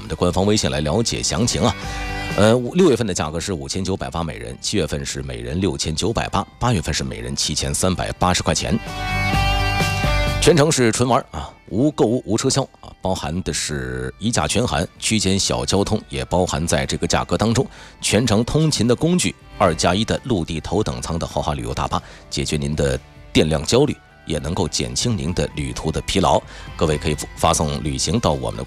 的官方微信来了解详情啊。6月份的价格是5980每人，7月份是每人6980，8月份是每人7380块钱。全程是纯玩啊，无购物无车销啊，包含的是一价全含，区间小交通也包含在这个价格当中。全程通勤的工具，2+1的陆地头等舱的豪华旅游大巴，解决您的电量焦虑，也能够减轻您的旅途的疲劳。各位可以发送旅行到我们的